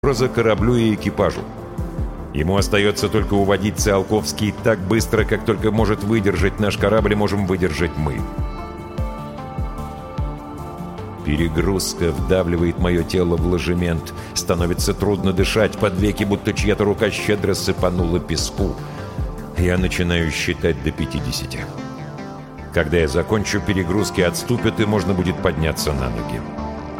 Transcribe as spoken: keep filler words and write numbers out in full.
угроза кораблю и экипажу. Ему остается только уводить Циолковский так быстро, как только может выдержать наш корабль и можем выдержать мы. Перегрузка вдавливает мое тело в ложемент. Становится трудно дышать, под веки будто чья-то рука щедро сыпанула песку. Я начинаю считать до пятидесяти. Когда я закончу, перегрузки отступят, и можно будет подняться на ноги.